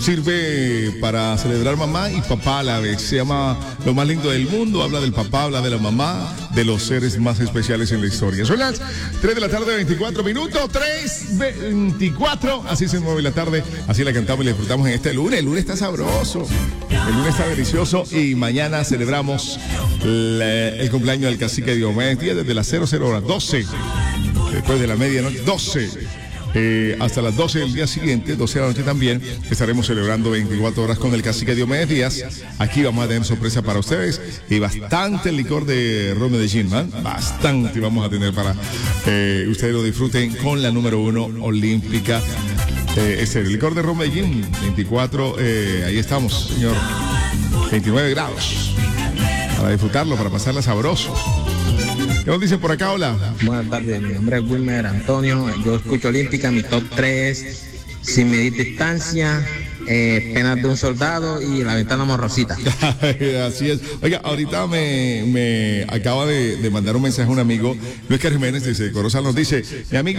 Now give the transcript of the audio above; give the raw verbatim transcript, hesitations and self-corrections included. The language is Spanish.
sirve para celebrar mamá y papá a la vez. Se llama Lo más lindo del mundo, habla del papá, habla de la mamá, de los seres más especiales en la historia. Son las tres de la tarde, veinticuatro minutos, tres veinticuatro, así se mueve la tarde, así la cantamos y la disfrutamos en este lunes. El lunes está sabroso, el lunes está delicioso y mañana celebramos la, el cumpleaños del cacique Diomedes Díaz desde las cero cero horas, doce, después de la medianoche, doce. Eh, hasta las doce del día siguiente, doce de la noche también, estaremos celebrando veinticuatro horas con el cacique Diomedes Díaz. Aquí vamos a tener sorpresa para ustedes y bastante licor de ron Medellín, ¿eh? Bastante vamos a tener para eh, ustedes lo disfruten con la número uno olímpica. Eh, es el licor de ron Medellín, veinticuatro, eh, ahí estamos, señor, veintinueve grados, para disfrutarlo, para pasarla sabroso. ¿Qué nos dicen por acá? Hola. Buenas tardes, mi nombre es Wilmer Antonio. Yo escucho Olímpica, mi top tres, Sin medir distancia, eh, Penas de un soldado y La ventana morrosita. Así es. Oiga, ahorita me, me acaba de, de mandar un mensaje a un amigo, Luis Jiménez, desde Corozal, nos dice, mi amigo